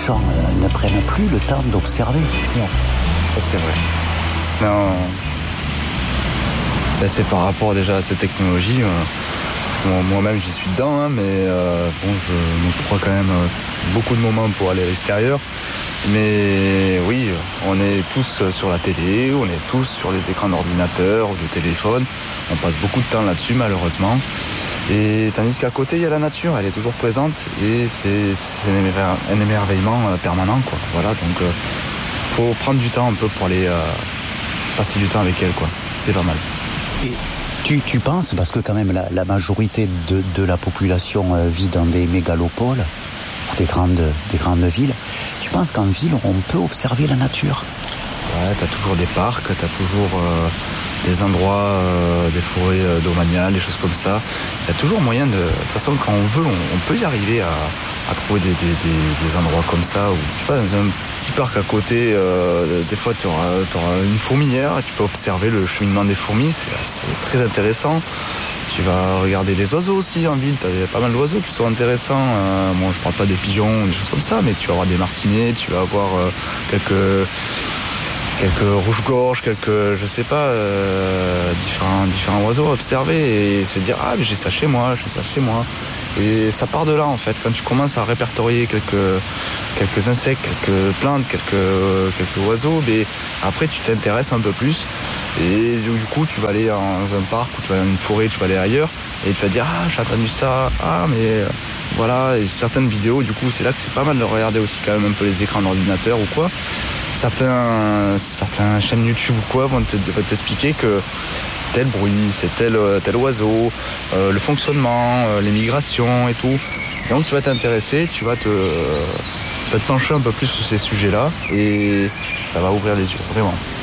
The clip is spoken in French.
gens ne prennent plus le temps d'observer. Non, ça c'est vrai. Non. Là, c'est par rapport déjà à cette technologie. Moi-même, j'y suis dedans, hein, mais je me crois quand même beaucoup de moments pour aller à l'extérieur. Mais oui, on est tous sur la télé, on est tous sur les écrans d'ordinateur ou de téléphone. On passe beaucoup de temps là-dessus, malheureusement. Et tandis qu'à côté, il y a la nature, elle est toujours présente et c'est un émerveillement permanent, quoi. Voilà, donc faut prendre du temps un peu pour aller passer du temps avec elle, quoi. C'est pas mal. Et tu penses, parce que quand même la majorité de la population vit dans des mégalopoles, des grandes villes, tu penses qu'en ville, on peut observer la nature? Ouais, t'as toujours des parcs, t'as toujours des endroits, des forêts domaniales, des choses comme ça. Il y a toujours moyen de toute façon, quand on veut, on peut y arriver à trouver des endroits comme ça. Où, je sais pas, dans un petit parc à côté, des fois tu auras une fourmilière, tu peux observer le cheminement des fourmis, c'est très intéressant. Tu vas regarder les oiseaux aussi en ville, tu as pas mal d'oiseaux qui sont intéressants. Bon, je parle pas des pigeons, des choses comme ça, mais tu vas avoir des martinets, tu vas avoir quelques rouges-gorges, je sais pas, différents oiseaux à observer et se dire mais j'ai ça chez moi. Et ça part de là en fait, quand tu commences à répertorier quelques insectes, quelques plantes, quelques oiseaux, mais après tu t'intéresses un peu plus et du coup tu vas aller dans un parc ou tu vas aller dans une forêt, tu vas aller ailleurs et tu vas dire j'ai entendu ça, mais voilà, et certaines vidéos, du coup c'est là que c'est pas mal de regarder aussi quand même un peu les écrans d'ordinateur ou quoi. Certains chaînes YouTube ou quoi vont t'expliquer que tel bruit, c'est tel oiseau, le fonctionnement, les migrations et tout. Donc tu vas t'intéresser, tu vas te pencher un peu plus sur ces sujets-là et ça va ouvrir les yeux, vraiment.